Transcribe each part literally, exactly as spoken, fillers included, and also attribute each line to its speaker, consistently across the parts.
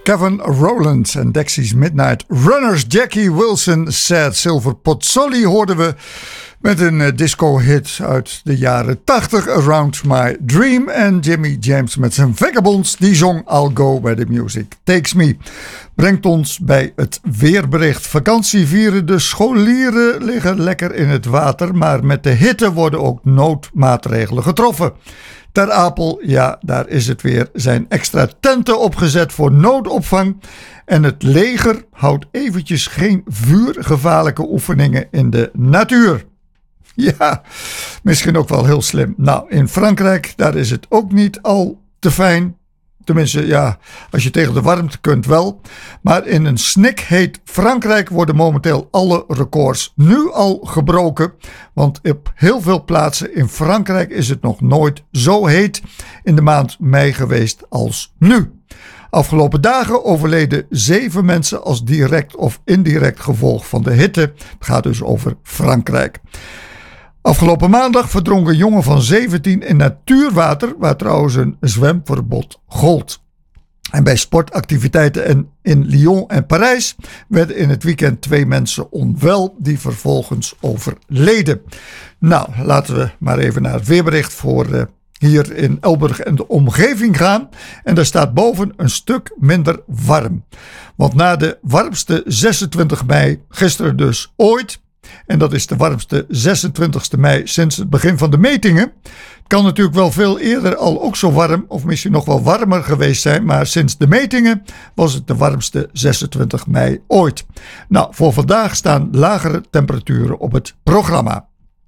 Speaker 1: Kevin Rowland en Dexys Midnight Runners. Jackie Wilson, Sad Silver Pozzoli hoorden we met een disco-hit uit de jaren tachtig, Around My Dream. En Jimmy James met zijn Vagabonds, die zong I'll Go Where The Music Takes Me. Brengt ons bij het weerbericht. Vakantie vieren, de scholieren liggen lekker in het water, maar met de hitte worden ook noodmaatregelen getroffen. Ter Apel, ja, daar is het weer, zijn extra tenten opgezet voor noodopvang. En het leger houdt eventjes geen vuurgevaarlijke oefeningen in de natuur. Ja, misschien ook wel heel slim. Nou, in Frankrijk, daar is het ook niet al te fijn. Tenminste, ja, als je tegen de warmte kunt wel. Maar in een snikheet Frankrijk worden momenteel alle records nu al gebroken. Want op heel veel plaatsen in Frankrijk is het nog nooit zo heet in de maand mei geweest als nu. Afgelopen dagen overleden zeven mensen als direct of indirect gevolg van de hitte. Het gaat dus over Frankrijk. Afgelopen maandag verdronk een jongen van zeventien in natuurwater, waar trouwens een zwemverbod gold. En bij sportactiviteiten in Lyon en Parijs werden in het weekend twee mensen onwel die vervolgens overleden. Nou, laten we maar even naar het weerbericht voor uh, hier in Elburg en de omgeving gaan. En daar staat boven een stuk minder warm. Want na de warmste zesentwintig mei, gisteren dus ooit, en dat is de warmste zesentwintigste mei sinds het begin van de metingen. Het kan natuurlijk wel veel eerder al ook zo warm of misschien nog wel warmer geweest zijn, maar sinds de metingen was het de warmste zesentwintig mei ooit. Nou, voor vandaag staan lagere temperaturen op het programma.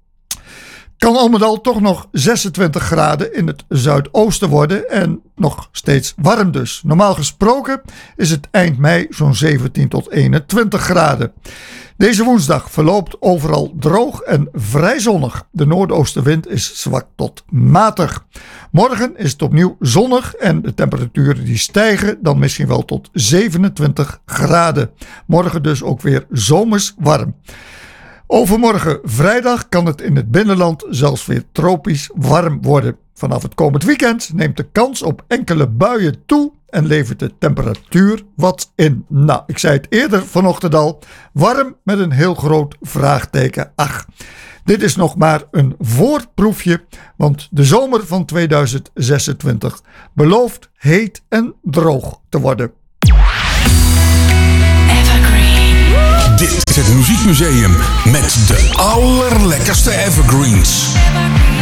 Speaker 1: Kan al met al toch nog zesentwintig graden in het zuidoosten worden en nog steeds warm dus. Normaal gesproken is het eind mei zo'n zeventien tot eenentwintig graden. Deze woensdag verloopt overal droog en vrij zonnig. De noordoostenwind is zwak tot matig. Morgen is het opnieuw zonnig en de temperaturen die stijgen dan misschien wel tot zevenentwintig graden. Morgen dus ook weer zomers warm. Overmorgen vrijdag kan het in het binnenland zelfs weer tropisch warm worden. Vanaf het komend weekend neemt de kans op enkele buien toe en levert de temperatuur wat in. Nou, ik zei het eerder vanochtend al, warm met een heel groot vraagteken. Ach, dit is nog maar een voorproefje, want de zomer van tweeduizend zesentwintig belooft heet en droog te worden.
Speaker 2: Dit is het Muziekmuseum met de allerlekkerste evergreens.